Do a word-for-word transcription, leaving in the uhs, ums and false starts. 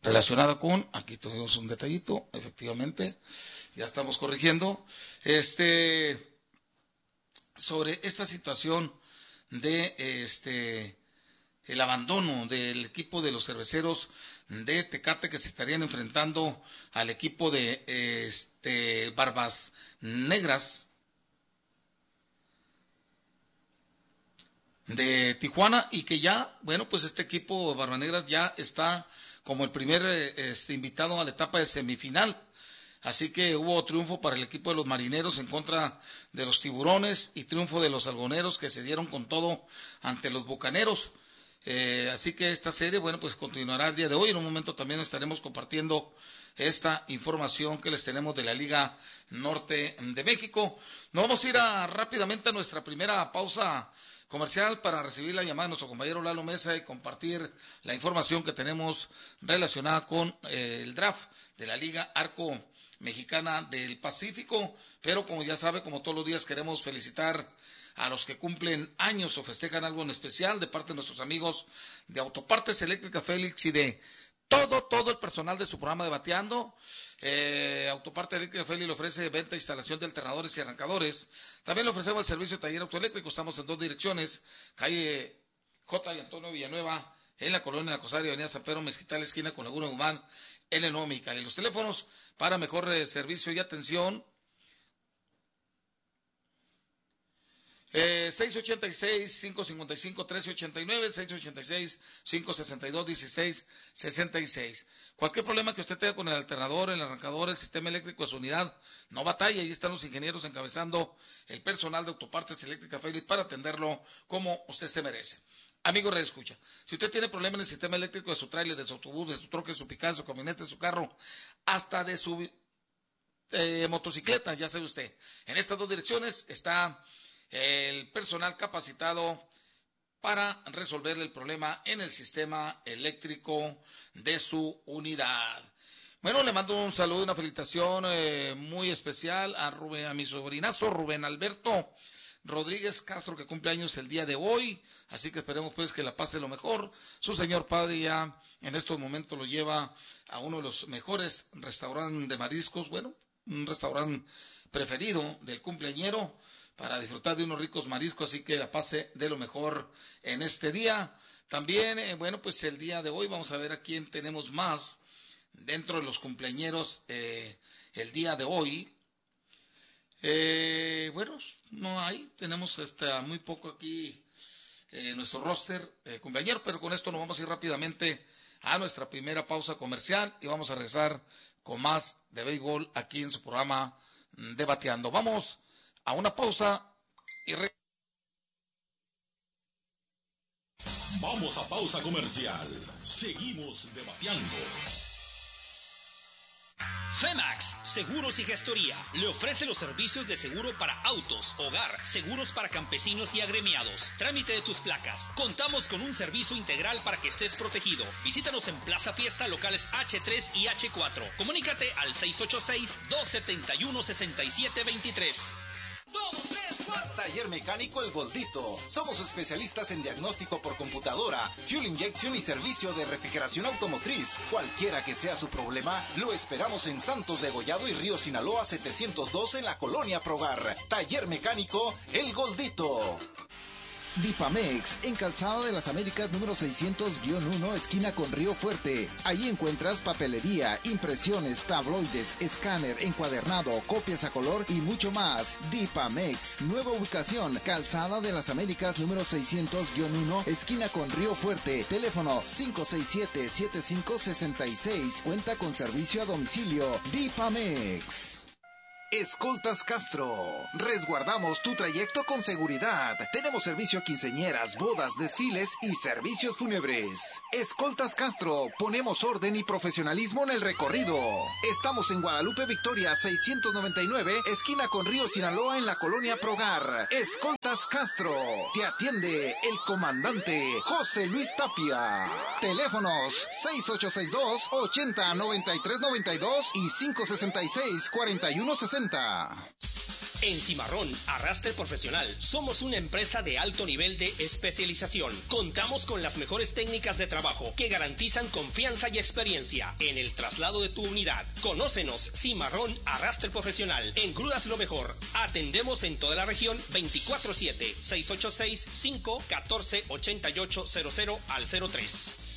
relacionada con, aquí tuvimos un detallito, efectivamente, ya estamos corrigiendo, este, sobre esta situación de este el abandono del equipo de los cerveceros de Tecate, que se estarían enfrentando al equipo de este Barbas Negras de Tijuana, y que ya, bueno, pues este equipo Barbas Negras ya está como el primer este, invitado a la etapa de semifinal. Así que hubo triunfo para el equipo de los Marineros en contra de los Tiburones y triunfo de los Algoneros, que se dieron con todo ante los Bucaneros. Eh, así que esta serie, bueno, pues continuará el día de hoy. En un momento también estaremos compartiendo esta información que les tenemos de la Liga Norte de México. Nos vamos a ir a, rápidamente a nuestra primera pausa comercial para recibir la llamada de nuestro compañero Lalo Mesa y compartir la información que tenemos relacionada con eh, el draft de la Liga Arco Mexicana del Pacífico. Pero como ya sabe, como todos los días, queremos felicitar a los que cumplen años o festejan algo en especial de parte de nuestros amigos de Autopartes Eléctrica Félix y de todo, todo el personal de su programa de Bateando. Eh, Autopartes Eléctrica Félix le ofrece venta e instalación de alternadores y arrancadores. También le ofrecemos el servicio de taller autoeléctrico. Estamos en dos direcciones, calle J. y Antonio Villanueva, en la colonia La Cosaria, avenida San Pedro Mezquital, esquina con Laguna Guzmán, en el Nuevo Mexicali. Los teléfonos para mejor eh, servicio y atención: Eh, seis ochenta y seis, cinco cincuenta y cinco, trece ochenta y nueve, seis ochenta y seis, cinco sesenta y dos, dieciséis sesenta y seis. Cualquier problema que usted tenga con el alternador, el arrancador, el sistema eléctrico de su unidad, no batalla. Ahí están los ingenieros encabezando el personal de Autopartes Eléctrica Félix para atenderlo como usted se merece. Amigo Red Escucha, si usted tiene problemas en el sistema eléctrico de su tráiler, de su autobús, de su troque, de su pickup, de su camioneta, de su carro, hasta de su eh, motocicleta, ya sabe usted, en estas dos direcciones está el personal capacitado para resolver el problema en el sistema eléctrico de su unidad. Bueno, le mando un saludo, una felicitación eh, muy especial a, Rubén, a mi sobrinazo Rubén Alberto Rodríguez Castro, que cumple años el día de hoy, así que esperemos pues que la pase lo mejor. Su señor padre ya en estos momentos lo lleva a uno de los mejores restaurantes de mariscos, bueno, un restaurante preferido del cumpleañero, para disfrutar de unos ricos mariscos, así que la pase de lo mejor en este día. También, eh, bueno, pues el día de hoy vamos a ver a quién tenemos más dentro de los cumpleañeros eh, el día de hoy. Eh, bueno, no hay, tenemos hasta muy poco aquí eh, nuestro roster eh, cumpleañero, pero con esto nos vamos a ir rápidamente a nuestra primera pausa comercial y vamos a regresar con más de béisbol aquí en su programa de Bateando. Vamos a una pausa y re... Vamos a pausa comercial. Seguimos debateando. Femax Seguros y Gestoría le ofrece los servicios de seguro para autos, hogar, seguros para campesinos y agremiados, trámite de tus placas. Contamos con un servicio integral para que estés protegido. Visítanos en Plaza Fiesta, locales hache tres y hache cuatro. Comunícate al seis ocho seis, dos siete uno, seis siete dos tres. Taller Mecánico El Goldito. Somos especialistas en diagnóstico por computadora, fuel injection y servicio de refrigeración automotriz. Cualquiera que sea su problema, lo esperamos en Santos de Gollado y Río Sinaloa setecientos dos en la colonia Progar. Taller Mecánico El Goldito. Dipamex, en Calzada de las Américas número seiscientos uno, esquina con Río Fuerte. Ahí encuentras papelería, impresiones, tabloides, escáner, encuadernado, copias a color y mucho más. Dipamex, nueva ubicación, Calzada de las Américas número seiscientos uno, esquina con Río Fuerte. Teléfono cinco seis siete, siete cinco seis seis. Cuenta con servicio a domicilio. Dipamex. Escoltas Castro. Resguardamos tu trayecto con seguridad. Tenemos servicio a quinceañeras, bodas, desfiles y servicios fúnebres. Escoltas Castro. Ponemos orden y profesionalismo en el recorrido. Estamos en Guadalupe Victoria seiscientos noventa y nueve, esquina con Río Sinaloa en la colonia Progar. Escoltas Castro. Te atiende el comandante José Luis Tapia. Teléfonos seis ocho seis dos, ochenta, noventa y tres noventa y dos y cinco sesenta y seis, cuarenta y uno sesenta. En Cimarrón Arrastre Profesional somos una empresa de alto nivel de especialización. Contamos con las mejores técnicas de trabajo que garantizan confianza y experiencia en el traslado de tu unidad. Conócenos, Cimarrón Arrastre Profesional. En Grúas Lo Mejor. Atendemos en toda la región veinticuatro siete, seis ocho seis, cinco uno cuatro, ocho ocho cero cero al cero tres.